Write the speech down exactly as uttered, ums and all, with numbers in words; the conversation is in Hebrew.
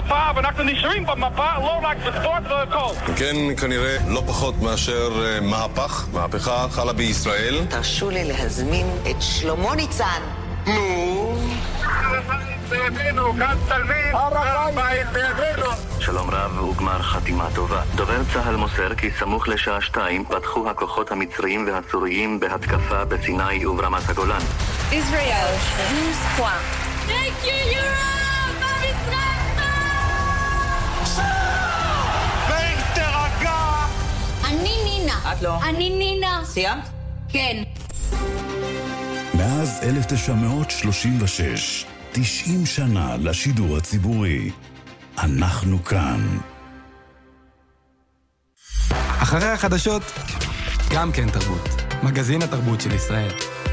במפה, ואנחנו נשארים במפה, לא רק בספורט והכל. כן, כנראה לא פחות מאשר מהפך, מהפכה חלה בישראל. תרשו לי להזמין את שלמה ניצן. נו... בידינו, גם תלמיד, גם בית בידינו. שלום רב וגמר חתימה טובה. דובר צהל מוסר כי סמוך לשעה שתיים פתחו הכוחות המצריים והסוריים בהתקפה בסיני וברמת הגולן. Israel, douze points. Thank you, Europe! עם ישראל! ותרגע! אני נינה. את לא. אני נינה. סיימת? כן. מאז אלף תשע מאות שלושים ושש, תשעים שנה לשידור הציבורי. אנחנו כאן. אחרי החדשות, גם כן תרבות. מגזין התרבות של ישראל.